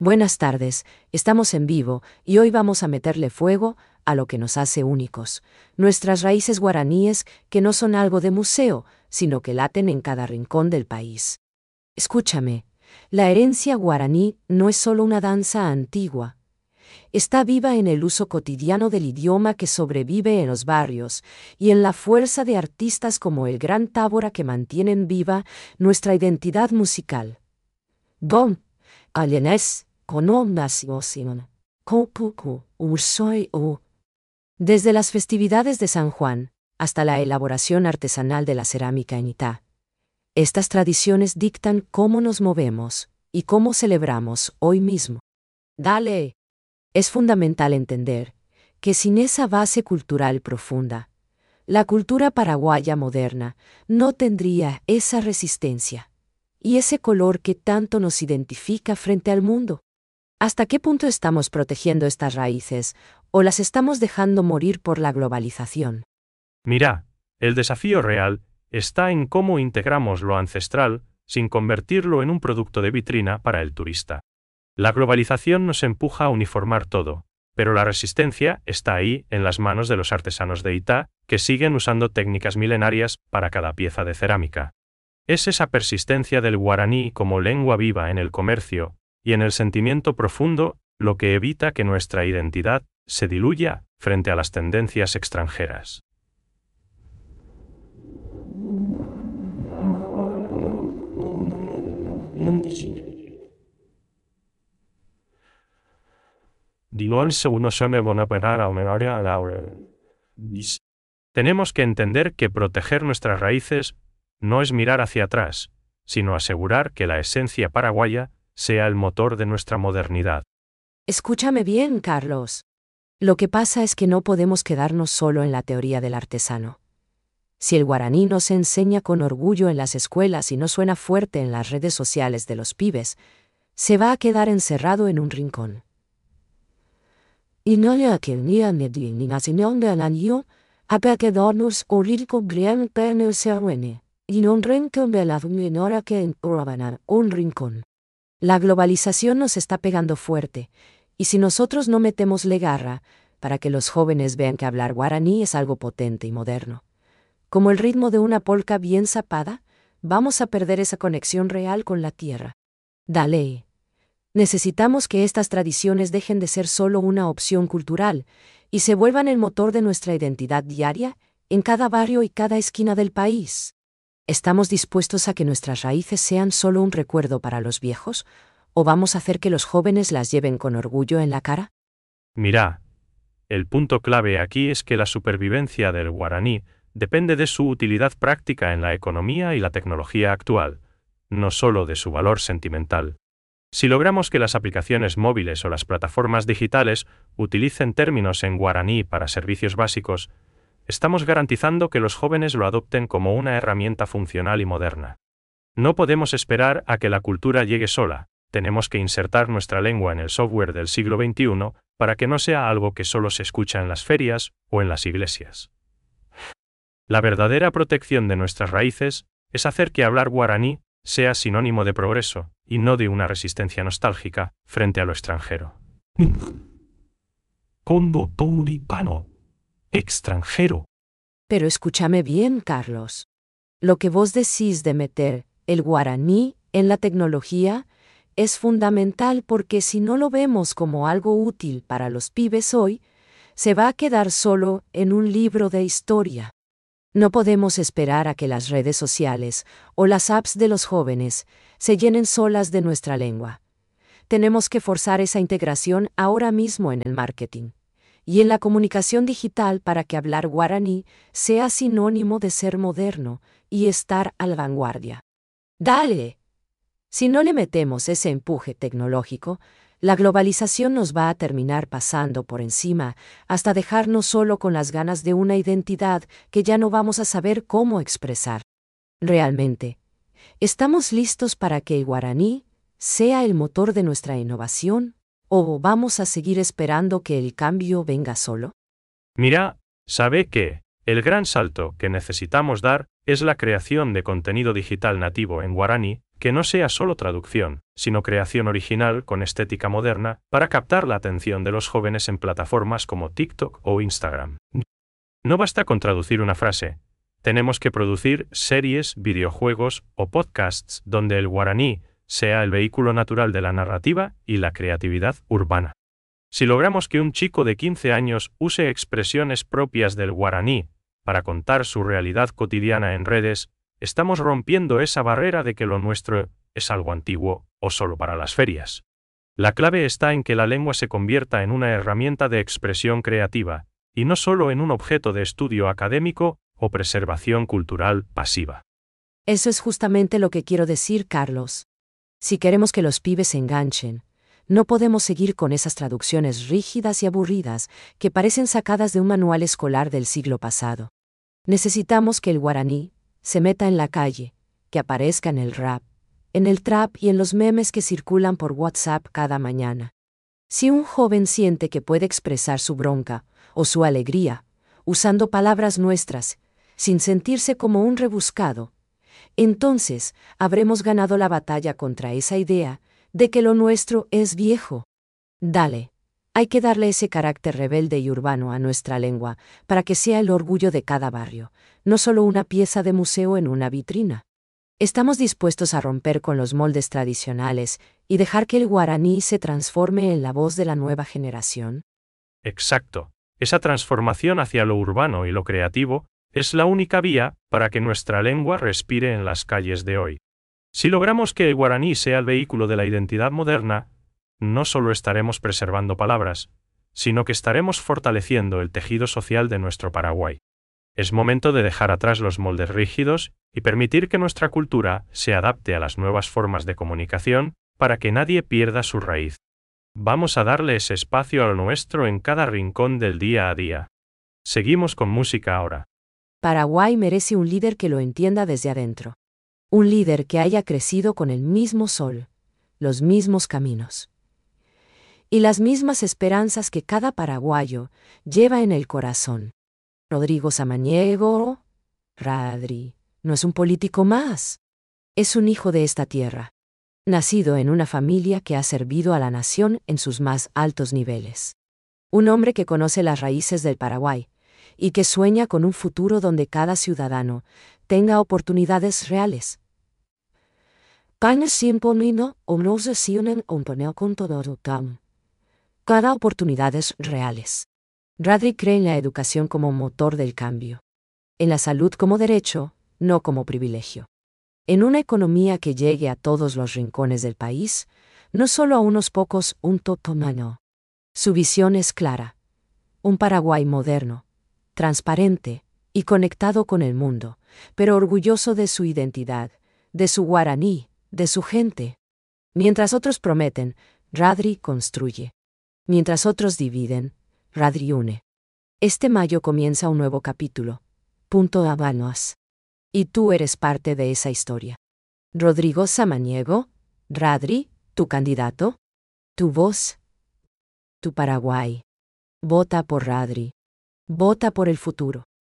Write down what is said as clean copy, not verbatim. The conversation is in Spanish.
Buenas tardes, estamos en vivo y hoy vamos a meterle fuego a lo que nos hace únicos, nuestras raíces guaraníes que no son algo de museo, sino que laten en cada rincón del país. Escúchame, la herencia guaraní no es solo una danza antigua. Está viva en el uso cotidiano del idioma que sobrevive en los barrios y en la fuerza de artistas como el Gran Tábora que mantienen viva nuestra identidad musical. Gom, alienes, konomasiosion, kopuku, ursoy o. Desde las festividades de San Juan hasta la elaboración artesanal de la cerámica en Itá. Estas tradiciones dictan cómo nos movemos y cómo celebramos hoy mismo. Dale. Es fundamental entender que sin esa base cultural profunda, la cultura paraguaya moderna no tendría esa resistencia y ese color que tanto nos identifica frente al mundo. ¿Hasta qué punto estamos protegiendo estas raíces o las estamos dejando morir por la globalización? Mira, el desafío real está en cómo integramos lo ancestral sin convertirlo en un producto de vitrina para el turista. La globalización nos empuja a uniformar todo, pero la resistencia está ahí en las manos de los artesanos de Itá, que siguen usando técnicas milenarias para cada pieza de cerámica. Es esa persistencia del guaraní como lengua viva en el comercio y en el sentimiento profundo lo que evita que nuestra identidad se diluya frente a las tendencias extranjeras. Tenemos que entender que proteger nuestras raíces no es mirar hacia atrás, sino asegurar que la esencia paraguaya sea el motor de nuestra modernidad. Escúchame bien, Carlos. Lo que pasa es que no podemos quedarnos solo en la teoría del artesano. Si el guaraní no se enseña con orgullo en las escuelas y no suena fuerte en las redes sociales de los pibes, se va a quedar encerrado en un rincón. Y no le aquelía ni nación de año, a quedarnos orírico bien pene se ruene, y no rincón de la menora que en un rincón. La globalización nos está pegando fuerte, y si nosotros no metemos garra para que los jóvenes vean que hablar guaraní es algo potente y moderno, como el ritmo de una polca bien zapada, vamos a perder esa conexión real con la tierra. Dale. Necesitamos que estas tradiciones dejen de ser solo una opción cultural y se vuelvan el motor de nuestra identidad diaria en cada barrio y cada esquina del país. ¿Estamos dispuestos a que nuestras raíces sean solo un recuerdo para los viejos, o vamos a hacer que los jóvenes las lleven con orgullo en la cara? Mira, el punto clave aquí es que la supervivencia del guaraní depende de su utilidad práctica en la economía y la tecnología actual, no solo de su valor sentimental. Si logramos que las aplicaciones móviles o las plataformas digitales utilicen términos en guaraní para servicios básicos, estamos garantizando que los jóvenes lo adopten como una herramienta funcional y moderna. No podemos esperar a que la cultura llegue sola, tenemos que insertar nuestra lengua en el software del siglo XXI para que no sea algo que solo se escucha en las ferias o en las iglesias. La verdadera protección de nuestras raíces es hacer que hablar guaraní sea sinónimo de progreso y no de una resistencia nostálgica frente a lo extranjero. Extranjero. Pero escúchame bien, Carlos. Lo que vos decís de meter el guaraní en la tecnología es fundamental porque si no lo vemos como algo útil para los pibes hoy, se va a quedar solo en un libro de historia. No podemos esperar a que las redes sociales o las apps de los jóvenes se llenen solas de nuestra lengua. Tenemos que forzar esa integración ahora mismo en el marketing y en la comunicación digital para que hablar guaraní sea sinónimo de ser moderno y estar a la vanguardia. ¡Dale! Si no le metemos ese empuje tecnológico, la globalización nos va a terminar pasando por encima hasta dejarnos solo con las ganas de una identidad que ya no vamos a saber cómo expresar. Realmente, ¿estamos listos para que el guaraní sea el motor de nuestra innovación? ¿O vamos a seguir esperando que el cambio venga solo? Mira, sabe que el gran salto que necesitamos dar es la creación de contenido digital nativo en guaraní que no sea solo traducción, sino creación original con estética moderna para captar la atención de los jóvenes en plataformas como TikTok o Instagram. No basta con traducir una frase. Tenemos que producir series, videojuegos o podcasts donde el guaraní sea el vehículo natural de la narrativa y la creatividad urbana. Si logramos que un chico de 15 años use expresiones propias del guaraní para contar su realidad cotidiana en redes, estamos rompiendo esa barrera de que lo nuestro es algo antiguo o solo para las ferias. La clave está en que la lengua se convierta en una herramienta de expresión creativa, y no solo en un objeto de estudio académico o preservación cultural pasiva. Eso es justamente lo que quiero decir, Carlos. Si queremos que los pibes se enganchen, no podemos seguir con esas traducciones rígidas y aburridas que parecen sacadas de un manual escolar del siglo pasado. Necesitamos que el guaraní se meta en la calle, que aparezca en el rap, en el trap y en los memes que circulan por WhatsApp cada mañana. Si un joven siente que puede expresar su bronca o su alegría, usando palabras nuestras, sin sentirse como un rebuscado, entonces habremos ganado la batalla contra esa idea de que lo nuestro es viejo. Dale, hay que darle ese carácter rebelde y urbano a nuestra lengua para que sea el orgullo de cada barrio, no solo una pieza de museo en una vitrina. Estamos dispuestos a romper con los moldes tradicionales y dejar que el guaraní se transforme en la voz de la nueva generación. Exacto. Esa transformación hacia lo urbano y lo creativo es la única vía para que nuestra lengua respire en las calles de hoy. Si logramos que el guaraní sea el vehículo de la identidad moderna, no solo estaremos preservando palabras, sino que estaremos fortaleciendo el tejido social de nuestro Paraguay. Es momento de dejar atrás los moldes rígidos y permitir que nuestra cultura se adapte a las nuevas formas de comunicación para que nadie pierda su raíz. Vamos a darle ese espacio a lo nuestro en cada rincón del día a día. Seguimos con música ahora. Paraguay merece un líder que lo entienda desde adentro. Un líder que haya crecido con el mismo sol, los mismos caminos y las mismas esperanzas que cada paraguayo lleva en el corazón. Rodrigo Samaniego, Radri, no es un político más. Es un hijo de esta tierra, nacido en una familia que ha servido a la nación en sus más altos niveles. Un hombre que conoce las raíces del Paraguay y que sueña con un futuro donde cada ciudadano tenga oportunidades reales. Cada oportunidades reales. Radri cree en la educación como motor del cambio. En la salud como derecho, no como privilegio. En una economía que llegue a todos los rincones del país, no solo a unos pocos, un totomano. Su visión es clara. Un Paraguay moderno, transparente y conectado con el mundo, pero orgulloso de su identidad, de su guaraní, de su gente. Mientras otros prometen, Radri construye. Mientras otros dividen, Radri une. Este mayo comienza un nuevo capítulo. Punto Habanos. Y tú eres parte de esa historia. Rodrigo Samaniego, Radri, tu candidato, tu voz, tu Paraguay. Vota por Radri. Vota por el futuro.